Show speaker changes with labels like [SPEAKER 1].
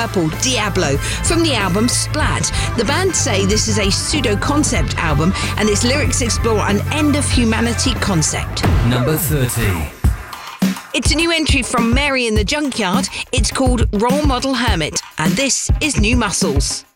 [SPEAKER 1] Purple, Diablo, from the album Splat. The band say this is a pseudo-concept album and its lyrics explore an end-of-humanity concept.
[SPEAKER 2] Number 30.
[SPEAKER 1] It's a new entry from Mary in the Junkyard. It's called Role Model Hermit, and this is New Muscles.